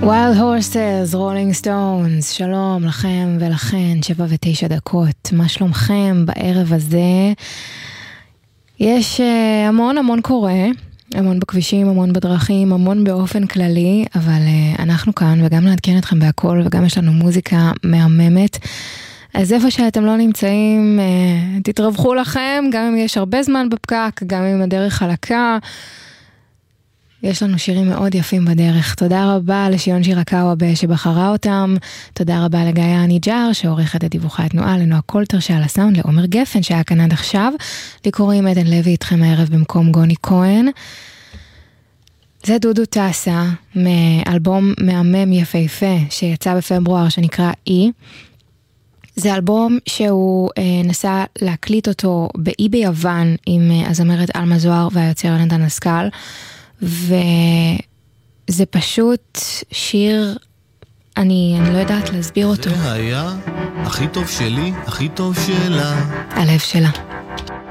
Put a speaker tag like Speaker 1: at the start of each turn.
Speaker 1: Wild Horses, Rolling Stones, שלום לכם ולכן, 7:09. מה שלומכם בערב הזה? יש המון קורה, המון בכבישים, המון בדרכים, המון באופן כללי, אבל אנחנו כאן וגם נעדכן אתכם בהכל, וגם יש לנו מוזיקה מהממת. אז איפה שאתם לא נמצאים, תתרווחו לכם, גם אם יש הרבה זמן בפקק, גם אם הדרך חלקה. יש לנו שירים מאוד יפים בדרך. תודה רבה לשיון שירקאווה שבחרה אותם. תודה רבה לגיא הניג'ר שעורכת את דיווחי התנועה, לנועה קולטר שעל הסאונד, לעומר גפן שהיה כאן עד עכשיו. לי קוראים עדן לוי איתכם הערב במקום גוני כהן. זה דודו טסה מאלבום מהמם יפהפה שיצא בפברואר שנקרא אי. זה אלבום שהוא נסע להקליט אותו באי ביוון עם הזמרת אלמה זוהר והיוצר יונתן השכל. וזה פשוט שיר, אני לא יודעת להסביר אותו.
Speaker 2: זה היה הכי טוב שלי, הכי טוב שלה.
Speaker 1: הלב שלה.